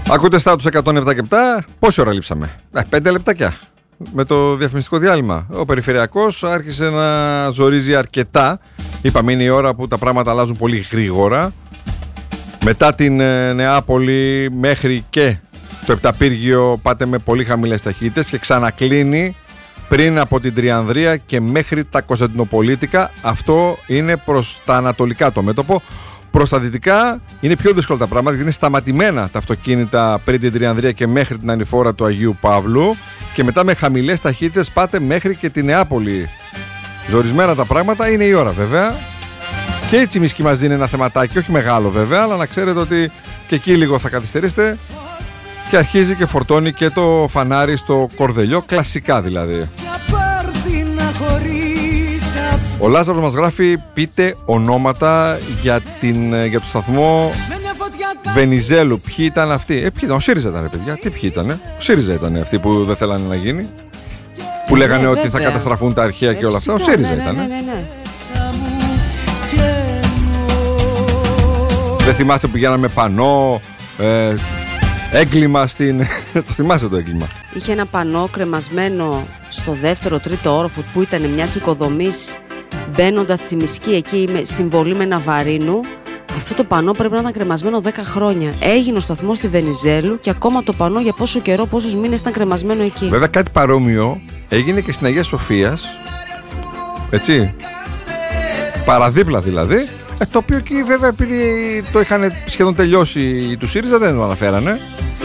Ακούτε στάτους 107 και 7. Πόση ώρα λείψαμε? 5 λεπτάκια. Με το διαφημιστικό διάλειμμα. Ο Περιφερειακός άρχισε να ζορίζει αρκετά. Είπαμε, είναι η ώρα που τα πράγματα αλλάζουν πολύ γρήγορα. Μετά την Νεάπολη μέχρι και το Επταπύργιο πάτε με πολύ χαμηλές ταχύτητες και ξανακλίνει πριν από την Τριανδρία και μέχρι τα Κωνσταντινοπολίτικα. Αυτό είναι προς τα ανατολικά το μέτωπο. Προς τα δυτικά είναι πιο δύσκολα τα πράγματα, γιατί είναι σταματημένα τα αυτοκίνητα πριν την Τριανδρία και μέχρι την ανηφόρα του Αγίου Παύλου. Και μετά με χαμηλές ταχύτητες πάτε μέχρι και τη Νεάπολη. Ζορισμένα τα πράγματα, είναι η ώρα βέβαια. Και η Τσιμισκή μας δίνει ένα θεματάκι, όχι μεγάλο βέβαια, αλλά να ξέρετε ότι και εκεί λίγο θα καθυστερήσετε. Και αρχίζει και φορτώνει και το φανάρι στο Κορδελιό, κλασικά δηλαδή. Ο Λάζαρος μας γράφει, πείτε ονόματα για το σταθμό Βενιζέλου. Ποιοι ήταν αυτοί? Ποιοι ήταν? Ο ΣΥΡΙΖΑ ήταν, ρε παιδιά. Τι ποιοι ήτανε? Ο ΣΥΡΙΖΑ ήταν αυτοί που δεν θέλανε να γίνει, που λέγανε ότι θα καταστραφούν τα αρχεία και όλα αυτά. Ο ΣΥΡΙΖΑ ήταν. Δεν θυμάστε που πηγαίναμε πανό, έγκλημα στην... Το θυμάστε το έγκλημα? Είχε ένα πανό κρεμασμένο στο δεύτερο, τρίτο όροφο που ήταν μιας οικοδομής μπαίνοντας Τσιμισκή εκεί με συμβολή με Ναβαρίνου. Αυτό το πανό πρέπει να ήταν κρεμασμένο 10 χρόνια. Έγινε ο σταθμός στη Βενιζέλου και ακόμα το πανό για πόσο καιρό, πόσους μήνες ήταν κρεμασμένο εκεί. Βέβαια κάτι παρόμοιο έγινε και στην Αγία Σοφίας. Έτσι. Παραδίπλα δηλαδή. Το οποίο εκεί βέβαια επειδή το είχαν σχεδόν τελειώσει του ΣΥΡΙΖΑ δεν το αναφέρανε.